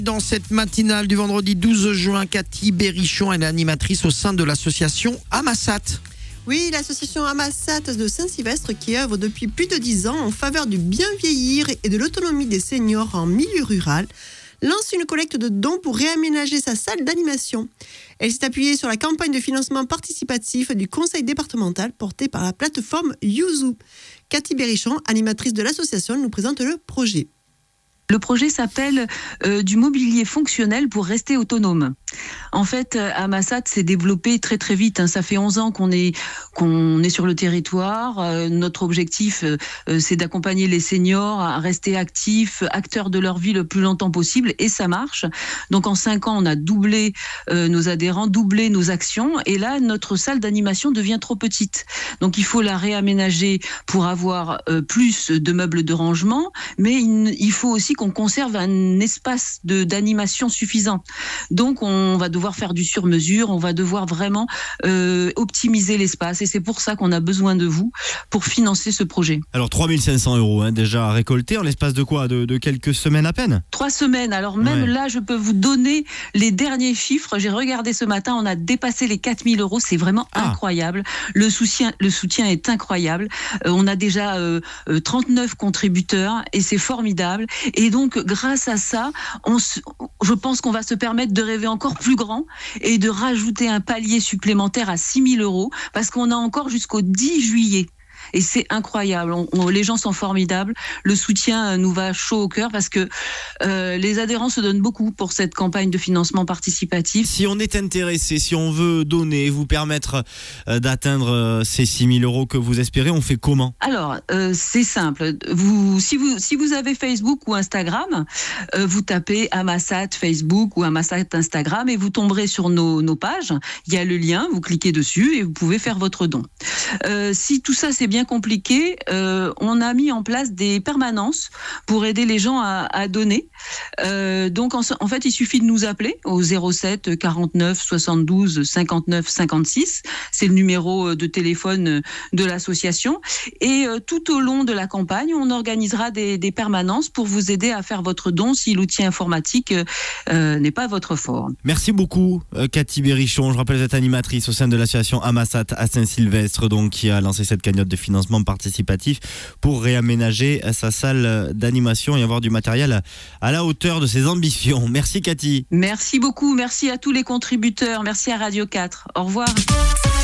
Dans cette matinale du vendredi 12 juin, Cathy Berrichon, elle est animatrice au sein de l'association Amassat. Oui, l'association Amassat de Saint-Sylvestre, qui œuvre depuis plus de 10 ans en faveur du bien vieillir et de l'autonomie des seniors en milieu rural, lance une collecte de dons pour réaménager sa salle d'animation. Elle s'est appuyée sur la campagne de financement participatif du conseil départemental portée par la plateforme Yuzu. Cathy Berrichon, animatrice de l'association, nous présente le projet. Le projet s'appelle du mobilier fonctionnel pour rester autonome. En fait, Amassat s'est développé très très vite. Ça fait 11 ans qu'on est sur le territoire. Notre objectif, c'est d'accompagner les seniors à rester actifs, acteurs de leur vie le plus longtemps possible, et ça marche. Donc en 5 ans, on a doublé nos adhérents, doublé nos actions, et là, notre salle d'animation devient trop petite. Donc il faut la réaménager pour avoir plus de meubles de rangement, mais il faut aussi qu'on conserve un espace d'animation suffisant. Donc on va devoir faire du sur-mesure, on va devoir vraiment optimiser l'espace, et c'est pour ça qu'on a besoin de vous pour financer ce projet. Alors 3 500 € déjà récoltés en l'espace de quoi, de quelques semaines à peine? 3 semaines, alors même là je peux vous donner les derniers chiffres. J'ai regardé ce matin, on a dépassé les 4 000 €, c'est vraiment incroyable. Le soutien est incroyable. On a déjà 39 contributeurs et c'est formidable. Et donc, grâce à ça, je pense qu'on va se permettre de rêver encore plus grand et de rajouter un palier supplémentaire à 6 000 €, parce qu'on a encore jusqu'au 10 juillet. Et c'est incroyable, les gens sont formidables, le soutien nous va chaud au cœur, parce que les adhérents se donnent beaucoup pour cette campagne de financement participatif. Si on est intéressé, si on veut donner, vous permettre d'atteindre ces 6 000 € que vous espérez, on fait comment? Alors, c'est simple, si vous avez Facebook ou Instagram, vous tapez Amassat Facebook ou Amassat Instagram et vous tomberez sur nos pages, il y a le lien, vous cliquez dessus et vous pouvez faire votre don. Si tout ça c'est bien compliqué, on a mis en place des permanences pour aider les gens à donner. Donc en fait, il suffit de nous appeler au 07 49 72 59 56. C'est le numéro de téléphone de l'association. Et tout au long de la campagne, on organisera des permanences pour vous aider à faire votre don si l'outil informatique n'est pas votre fort. Merci beaucoup, Cathy Berrichon. Je rappelle, vous êtes animatrice au sein de l'association Amassat à Saint-Sylvestre, donc, qui a lancé cette cagnotte de financement participatif pour réaménager sa salle d'animation et avoir du matériel à la hauteur de ses ambitions. Merci Cathy. Merci beaucoup, merci à tous les contributeurs, merci à Radio 4. Au revoir.